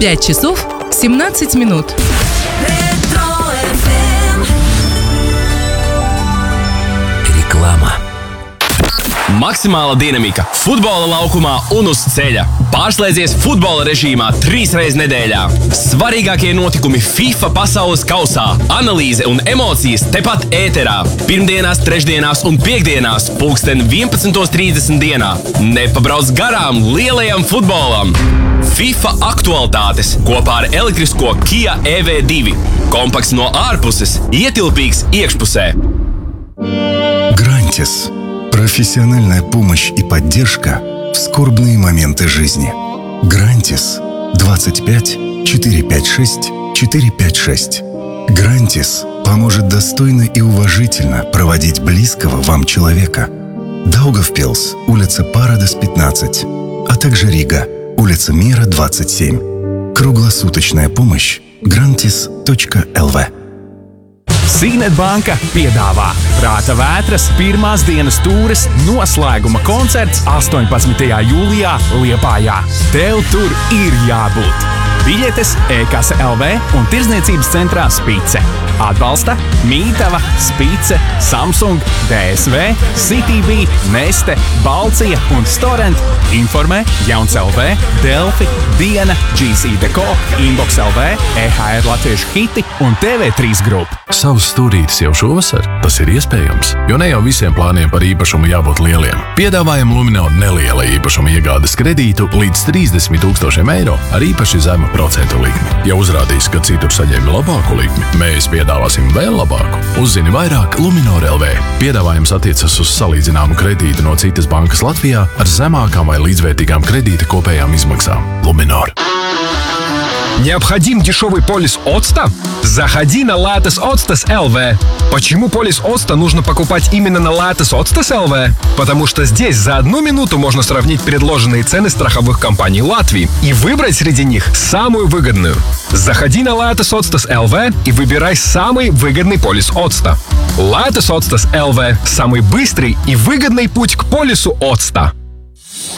5 часов 17 минут. Reklāmā. Maksimāla dinamika futbola laukumā un uz ceļa. Pārslēdzies futbola režīmā 3 reizes nedēļā. Svarīgākie notikumi FIFA pasaules kausā, analīze un emocijas tepat ēterā. Pirmdienās, trešdienās un piekdienās pulksten 11:30 dienā. Nepabrauc garām lielajam futbolam! FIFA aktualitātes kopā ar elektrisko Kia EV2. Kompakts no ārpuses, ietilpīgs iekšpusē. Грантис. Профессиональная помощь и поддержка в скорбные моменты жизни. Грантис 25 456 456. Грантис поможет достойно и уважительно проводить близкого вам человека. Даугавпилс, улица Парадес, 15, а также Рига, улица Мира, 27. Круглосуточная помощь grantis.lv. Signet banka piedāvā Prāta vētras pirmās dienas tūres noslēguma koncerts 18. jūlijā Liepājā. Tev tur ir jābūt! Biļetes e-kase LV un tirdzniecības centrā Spice. Atbalsta Mītava, Spice, Samsung, DSV, CTV, Neste, Balcija un Storent. Informē Jauns LV, Delfi, Diena, GC Deko, Inbox LV, EHR Latviešu hiti un TV3 grupa. Savs stūrītis jau šovasar? Tas ir iespējams, jo ne jau visiem plāniem par īpašumu jābūt lieliem. Piedāvājam Luminor neliela īpašuma iegādes kredītu līdz 30 000 eiro ar īpaši zemu procentu likmi. Ja uzrādīs, ka citur saņem labāku likmi, mēs piedāvāsim vēl labāku. Uzzini vairāk Luminor LV. Piedāvājums attiecas uz salīdzināmu kredītu no citas bankas Latvijā ar zemākām vai līdzvērtīgām kredīta kopējām izmaksām. Luminor. Необходим дешевый полис Octa? Заходи на Lattice Octas LV. Почему полис Octa нужно покупать именно на Lattice Octas LV? Потому что здесь за 1 минуту можно сравнить предложенные цены страховых компаний Латвии и выбрать среди них самую выгодную. Заходи на Lattice Octas LV и выбирай самый выгодный полис Octa. Lattice Octas LV – самый быстрый и выгодный путь к полису Octa.